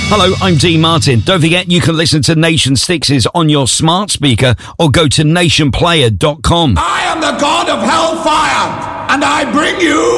Hello, I'm Dean Martin. Don't forget you can listen to Nation Stixes on your smart speaker or go to nationplayer.com. I am the god of hellfire, and I bring you